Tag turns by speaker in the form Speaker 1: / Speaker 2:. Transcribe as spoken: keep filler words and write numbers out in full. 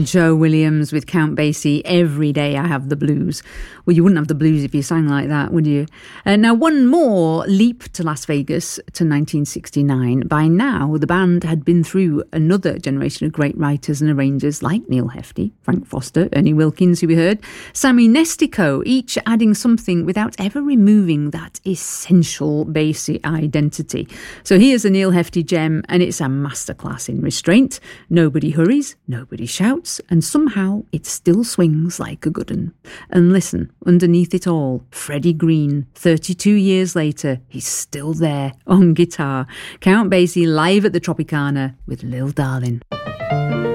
Speaker 1: Joe Williams with Count Basie, Every Day I Have the Blues. Well, you wouldn't have the blues if you sang like that, would you? Uh, now, one more leap to Las Vegas to nineteen sixty-nine. By now, the band had been through another generation of great writers and arrangers like Neil Hefti, Frank Foster, Ernie Wilkins, who we heard, Sammy Nestico, each adding something without ever removing that essential Basie identity. So here's a Neil Hefti gem, and it's a masterclass in restraint. Nobody hurries, nobody shouts, and somehow it still swings like a good un. And listen, underneath it all, Freddie Green, thirty-two years later, he's still there on guitar. Count Basie live at the Tropicana with Lil Darlin'.